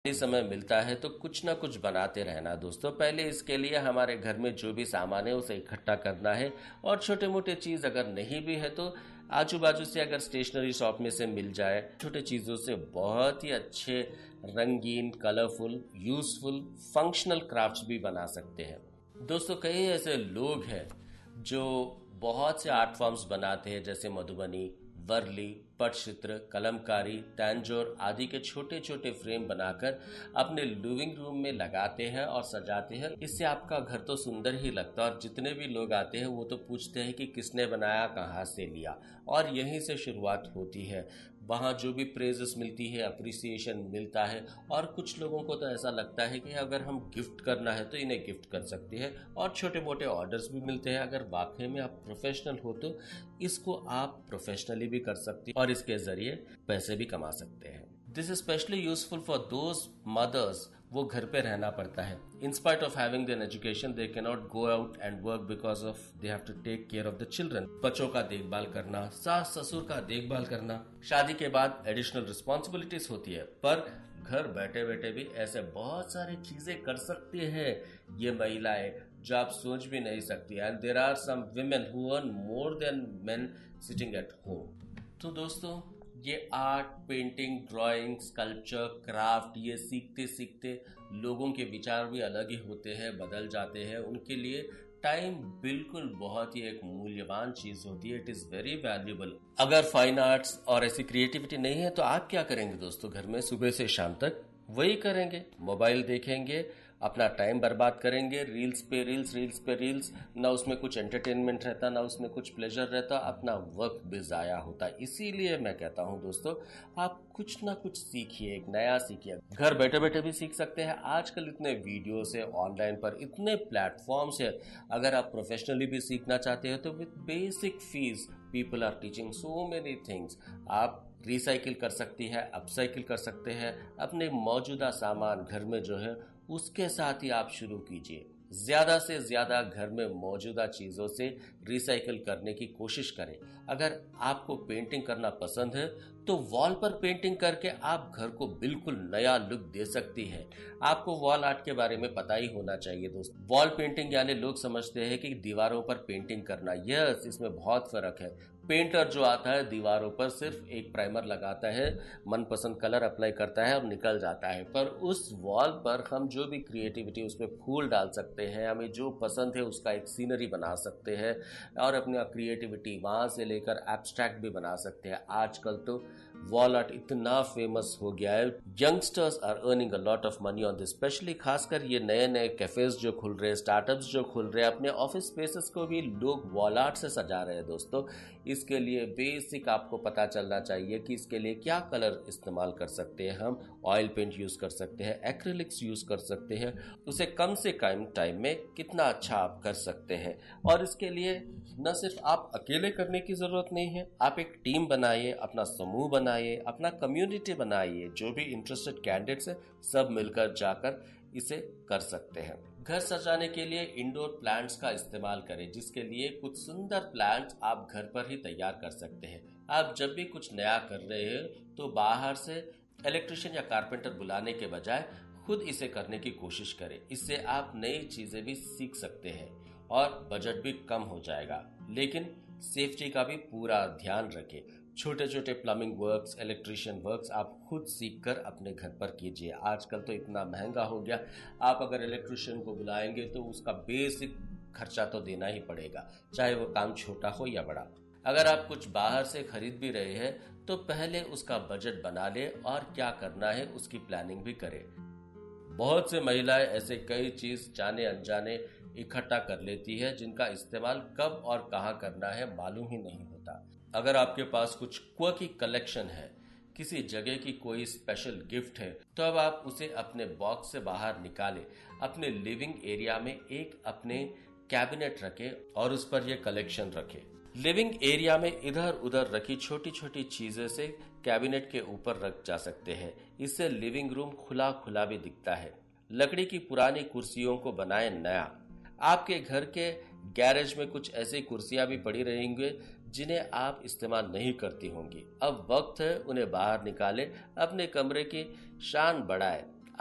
समय मिलता है तो कुछ ना कुछ बनाते रहना दोस्तों। पहले इसके लिए हमारे घर में जो भी सामान है उसे इकट्ठा करना है, और छोटे मोटे चीज अगर नहीं भी है तो आजू बाजू से अगर स्टेशनरी शॉप में से मिल जाए, छोटे चीजों से बहुत ही अच्छे रंगीन, कलरफुल, यूजफुल, फंक्शनल क्राफ्ट्स भी बना सकते हैं दोस्तों। कई ऐसे लोग हैं जो बहुत से आर्ट फॉर्म्स बनाते हैं, जैसे मधुबनी, वर्ली, पटचित्र, कलमकारी, तंजोर आदि के छोटे छोटे फ्रेम बनाकर अपने लिविंग रूम में लगाते हैं और सजाते हैं। इससे आपका घर तो सुंदर ही लगता है, और जितने भी लोग आते हैं वो तो पूछते हैं कि किसने बनाया, कहाँ से लिया, और यहीं से शुरुआत होती है। वहाँ जो भी प्रेजेस मिलती है, अप्रिसिएशन मिलता है, और कुछ लोगों को तो ऐसा लगता है कि अगर हम गिफ्ट करना है तो इन्हें गिफ्ट कर सकते हैं, और छोटे मोटे ऑर्डर्स भी मिलते हैं। अगर वाकई में आप प्रोफेशनल हो तो इसको आप प्रोफेशनली भी कर सकते हैं और इसके जरिए पैसे भी कमा सकते हैं। This is specially useful for those mothers, वो घर पे रहना पड़ता है। In spite of having an education they can not go out and work because of they have to take care of the children. बच्चों का देखभाल करना, सास ससुर का देखभाल करना, शादी के बाद एडिशनल रिस्पॉन्सिबिलिटीज होती है, पर घर बैठे बैठे भी ऐसे बहुत सारी चीजें कर सकती है ये महिलाएं जो आप सोच भी नहीं सकती। And there are some women who earn more than main sitting at home. तो दोस्तों, ये art, painting, drawing, sculpture, craft, ये सीखते सीखते लोगों के विचार भी अलग ही होते हैं, बदल जाते हैं। उनके लिए टाइम बिल्कुल बहुत ही एक मूल्यवान चीज होती है। It is very valuable. अगर फाइन आर्ट्स और ऐसी क्रिएटिविटी नहीं है तो आप क्या करेंगे दोस्तों? घर में सुबह से शाम तक वही करेंगे, मोबाइल देखेंगे, अपना टाइम बर्बाद करेंगे, रील्स पे रील्स, रील्स पे रील्स। ना उसमें कुछ एंटरटेनमेंट रहता, ना उसमें कुछ प्लेजर रहता, अपना वक्त भी जाया होता। इसीलिए मैं कहता हूं दोस्तों, आप कुछ ना कुछ सीखिए, एक नया सीखिए। घर बैठे बैठे भी सीख सकते हैं। आजकल इतने वीडियोस है ऑनलाइन पर, इतने प्लेटफॉर्म्स है। अगर आप प्रोफेशनली भी सीखना चाहते हैं तो with basic fees people are teaching so many things. आप रिसाइकिल कर सकती है, अपसाइकिल कर सकते हैं। अपने मौजूदा सामान घर में जो है उसके साथ ही आप शुरू कीजिए। ज्यादा से ज्यादा घर में मौजूदा चीजों से रिसाइकिल करने की कोशिश करें। अगर आपको पेंटिंग करना पसंद है तो वॉल पर पेंटिंग करके आप घर को बिल्कुल नया लुक दे सकती है। आपको वॉल आर्ट के बारे में पता ही होना चाहिए दोस्तों। वॉल पेंटिंग यानी लोग समझते हैं कि दीवारों पर पेंटिंग करना। यस, इसमें बहुत फर्क है। पेंटर जो आता है दीवारों पर सिर्फ एक प्राइमर लगाता है, मनपसंद कलर अप्लाई करता है और निकल जाता है। पर उस वॉल पर हम जो भी क्रिएटिविटी, उसमें फूल डाल सकते हैं, हमें जो पसंद है उसका एक सीनरी बना सकते हैं, और अपनी क्रिएटिविटी वहां से लेकर एब्स्ट्रैक्ट भी बना सकते हैं। आजकल तो वॉल आर्ट इतना फेमस हो गया है, youngsters are earning a lot of money on this. Specially खासकर ये नए नए कैफेज जो खुल रहे हैं, स्टार्टअप्स जो खुल रहे हैं, अपने ऑफिस स्पेसेस को भी लोग वॉल आर्ट से सजा रहे हैं दोस्तों। इसके लिए बेसिक आपको पता चलना चाहिए कि इसके लिए क्या कलर इस्तेमाल कर सकते हैं। हम ऑयल पेंट यूज कर सकते हैं, एक्रिलिक्स यूज कर सकते हैं, उसे कम से कम टाइम में कितना अच्छा आप कर सकते हैं। और इसके लिए न सिर्फ आप अकेले करने की जरूरत नहीं है, आप एक टीम बनाइए, अपना समूह बनाइए, अपना कम्युनिटी बनाइए। जो भी इंटरेस्टेड कैंडिडेट्स है सब मिलकर जाकर इसे कर सकते हैं। घर सजाने के लिए इंडोर प्लांट्स का इस्तेमाल करें, जिसके लिए कुछ सुंदर प्लांट्स आप घर पर ही तैयार कर सकते हैं। आप जब भी कुछ नया कर रहे हैं तो बाहर से इलेक्ट्रिशियन या कारपेंटर बुलाने के बजाय खुद इसे करने की कोशिश करें। इससे आप नई चीजें भी सीख सकते हैं और बजट भी कम हो जाएगा। लेकिन सेफ्टी का भी पूरा ध्यान रखें। छोटे छोटे प्लम्बिंग वर्क्स, इलेक्ट्रिशियन वर्क्स आप खुद सीखकर अपने घर पर कीजिए। आजकल तो इतना महंगा हो गया, आप अगर इलेक्ट्रिशियन को बुलाएंगे तो उसका बेसिक खर्चा तो देना ही पड़ेगा, चाहे वो काम छोटा हो या बड़ा। अगर आप कुछ बाहर से खरीद भी रहे हैं तो पहले उसका बजट बना ले और क्या करना है उसकी प्लानिंग भी करें। बहुत से महिलाएं ऐसे कई चीज जाने अनजाने इकट्ठा कर लेती है, जिनका इस्तेमाल कब और कहां करना है मालूम ही नहीं होता। अगर आपके पास कुछ क्वर्की कलेक्शन है, किसी जगह की कोई स्पेशल गिफ्ट है, तो अब आप उसे अपने बॉक्स से बाहर निकालें। अपने लिविंग एरिया में एक अपने कैबिनेट रखें और उस पर यह कलेक्शन रखें। लिविंग एरिया में इधर उधर रखी छोटी छोटी चीजें से कैबिनेट के ऊपर रख जा सकते हैं। इससे लिविंग रूम खुला खुला भी दिखता है। लकड़ी की पुरानी कुर्सियों को बनाएं नया। आपके घर के गैरेज में कुछ ऐसी कुर्सियां भी पड़ी रहेंगी जिन्हें आप इस्तेमाल नहीं करती होंगी। अब वक्त है उन्हें बाहर निकालें, अपने कमरे की शान बढ़ाएं।